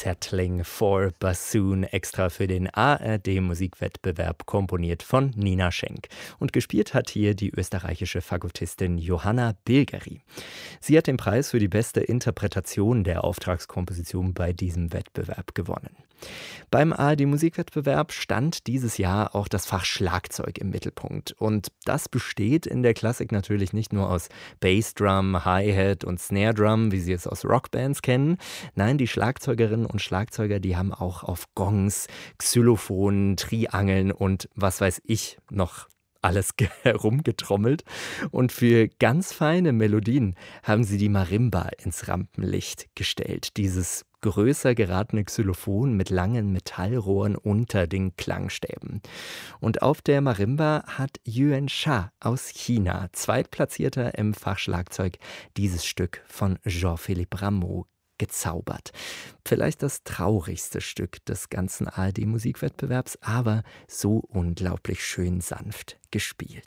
Settling for Bassoon, extra für den ARD-Musikwettbewerb, komponiert von Nina Schenk. Und gespielt hat hier die österreichische Fagottistin Johanna Bilgeri. Sie hat den Preis für die beste Interpretation der Auftragskomposition bei diesem Wettbewerb gewonnen. Beim ARD-Musikwettbewerb stand dieses Jahr auch das Fach Schlagzeug im Mittelpunkt. Und das besteht in der Klassik natürlich nicht nur aus Bassdrum, Hi-Hat und Snare-Drum, wie Sie es aus Rockbands kennen. Nein, die Schlagzeugerinnen und Schlagzeuger, die haben auch auf Gongs, Xylophonen, Triangeln und was weiß ich noch alles herumgetrommelt. Und für ganz feine Melodien haben sie die Marimba ins Rampenlicht gestellt. Dieses größer geratene Xylophon mit langen Metallrohren unter den Klangstäben. Und auf der Marimba hat Yuan Sha aus China, Zweitplatzierter im Fach Schlagzeug, dieses Stück von Jean-Philippe Rameau gezaubert. Vielleicht das traurigste Stück des ganzen ARD-Musikwettbewerbs, aber so unglaublich schön sanft gespielt.